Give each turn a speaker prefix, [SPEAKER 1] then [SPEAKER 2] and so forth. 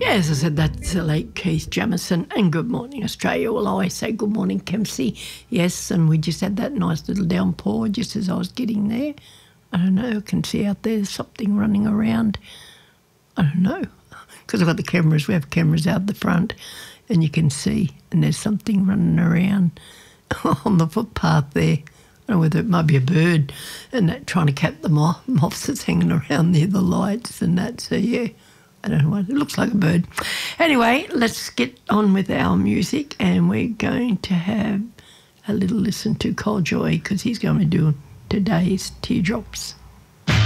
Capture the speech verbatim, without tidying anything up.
[SPEAKER 1] Yeah, as I said, that's the late Keith Jamison, and Good Morning Australia. Well, I always say Good Morning Kempsey, yes, and we just had that nice little downpour just as I was getting there. I don't know, I can see out there something running around. I don't know, because I've got the cameras, we have cameras out the front, and you can see, and there's something running around on the footpath there. I don't know whether it might be a bird, and that trying to catch the moth, moths that's hanging around near the lights and that, so yeah. I don't know what, it looks like a bird. Anyway, let's get on with our music, and we're going to have a little listen to Cole Joy because he's going to do today's Teardrops.